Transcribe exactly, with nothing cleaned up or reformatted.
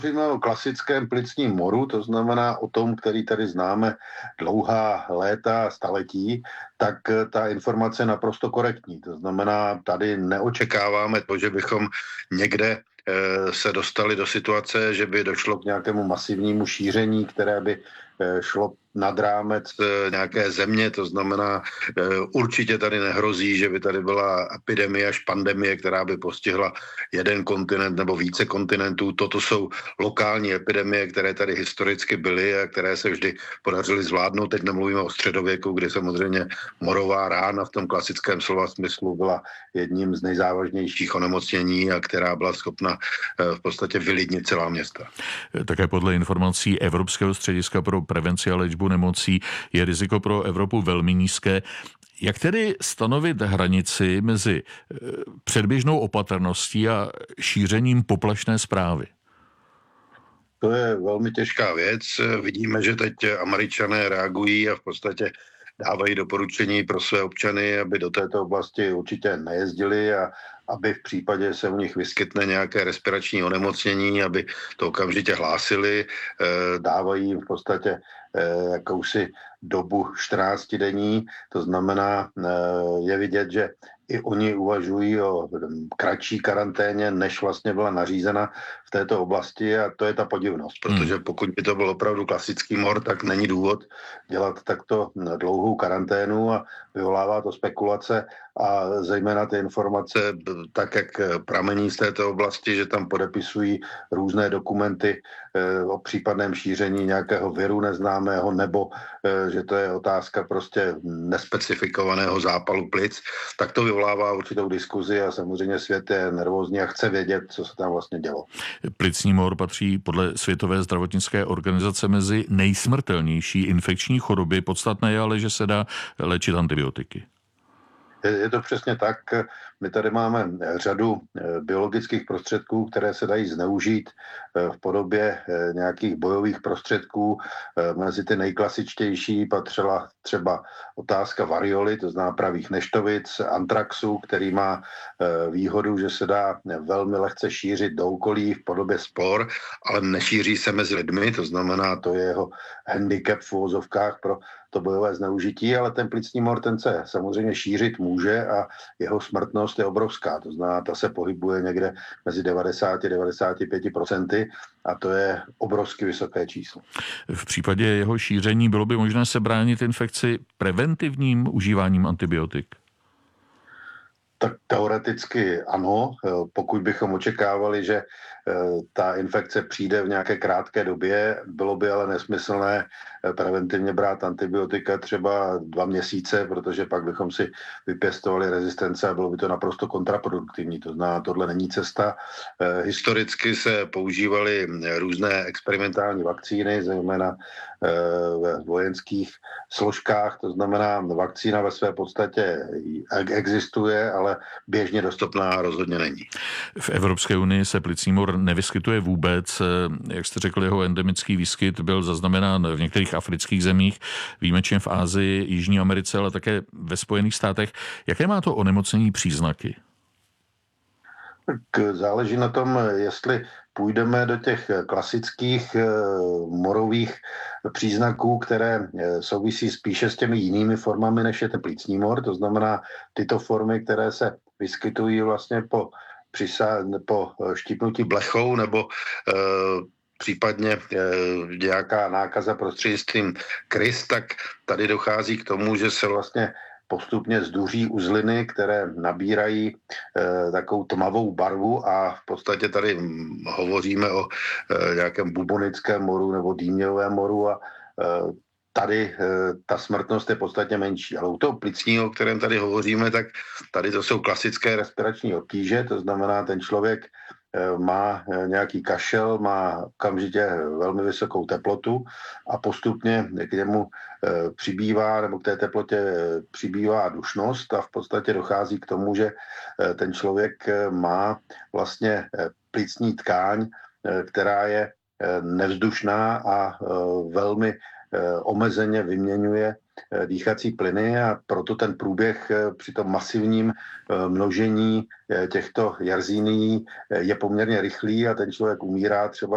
Mluvíme o klasickém plicním moru, to znamená o tom, který tady známe dlouhá léta, staletí, tak ta informace je naprosto korektní. To znamená, tady neočekáváme to, že bychom někde se dostali do situace, že by došlo k nějakému masivnímu šíření, které by šlo nad rámec nějaké země, to znamená, určitě tady nehrozí, že by tady byla epidemie až pandemie, která by postihla jeden kontinent nebo více kontinentů. Toto jsou lokální epidemie, které tady historicky byly a které se vždy podařily zvládnout. Teď nemluvíme o středověku, kdy samozřejmě morová rána v tom klasickém slova smyslu byla jedním z nejzávažnějších onemocnění a která byla schopna v podstatě vylidnit celá města. Také podle informací Evropského střediska pro prevenci a léčbu nemocí je riziko pro Evropu velmi nízké. Jak tedy stanovit hranici mezi předběžnou opatrností a šířením poplašné zprávy? To je velmi těžká věc. Vidíme, že teď Američané reagují a v podstatě dávají doporučení pro své občany, aby do této oblasti určitě nejezdili a aby v případě se u nich vyskytne nějaké respirační onemocnění, aby to okamžitě hlásili. Dávají jim v podstatě jakousi dobu čtrnáct denní, to znamená, je vidět, že i oni uvažují o kratší karanténě, než vlastně byla nařízena v této oblasti a to je ta podivnost, protože pokud by to byl opravdu klasický mor, tak není důvod dělat takto dlouhou karanténu a vyvolává to spekulace a zejména ty informace, tak jak pramení z této oblasti, že tam podepisují různé dokumenty o případném šíření nějakého viru neznámého nebo že to je otázka prostě nespecifikovaného zápalu plic, tak to vyvolává určitou diskuzi a samozřejmě svět je nervózní a chce vědět, co se tam vlastně dělo. Plicní mor patří podle Světové zdravotnické organizace mezi nejsmrtelnější infekční choroby. Podstatné je ale, že se dá léčit antibiotiky. Je to přesně tak. My tady máme řadu biologických prostředků, které se dají zneužít v podobě nějakých bojových prostředků. Mezi ty nejklasičtější patřila třeba otázka varioly, to znamená pravých neštovic, antraxu, který má výhodu, že se dá velmi lehce šířit do okolí v podobě spor, ale nešíří se mezi lidmi, to znamená, to je jeho handicap v uvozovkách pro to bojové zneužití, ale ten plicní mor, ten se samozřejmě šířit může a jeho smrtnost je obrovská. To znamená, ta se pohybuje někde mezi devadesát až devadesát pět procent a to je obrovsky vysoké číslo. V případě jeho šíření bylo by možné se bránit infekci preventivním užíváním antibiotik? Tak teoreticky ano, pokud bychom očekávali, že ta infekce přijde v nějaké krátké době, bylo by ale nesmyslné preventivně brát antibiotika třeba dva měsíce, protože pak bychom si vypěstovali rezistence a bylo by to naprosto kontraproduktivní. To znamená, tohle není cesta. Historicky se používaly různé experimentální vakcíny, zejména ve vojenských složkách, to znamená, vakcína ve své podstatě existuje, ale běžně dostupná rozhodně není. V Evropské unii se plicní mor nevyskytuje vůbec. Jak jste řekl, jeho endemický výskyt byl zaznamenán v některých afrických zemích, výjimečně v Asii, Jižní Americe, ale také ve Spojených státech. Jaké má to onemocnění příznaky? Tak záleží na tom, jestli půjdeme do těch klasických morových příznaků, které souvisí spíše s těmi jinými formami, než je ten plicní mor. To znamená tyto formy, které se vyskytují vlastně po, přisa, po štípnutí blechou nebo e, případně e, nějaká nákaza prostřednictvím krys, tak tady dochází k tomu, že se vlastně postupně zduří uzliny, které nabírají e, takovou tmavou barvu a v podstatě tady hovoříme o e, nějakém bubonickém moru nebo dýměrovém moru a e, tady e, ta smrtnost je podstatně menší. Ale u toho plicního, o kterém tady hovoříme, tak tady to jsou klasické respirační obtíže, to znamená, ten člověk má nějaký kašel, má okamžitě velmi vysokou teplotu a postupně k němu přibývá, nebo k té teplotě přibývá dušnost a v podstatě dochází k tomu, že ten člověk má vlastně plicní tkáň, která je nevzdušná a velmi omezeně vyměňuje dýchací plyny a proto ten průběh při tom masivním množení těchto jarzínií je poměrně rychlý a ten člověk umírá třeba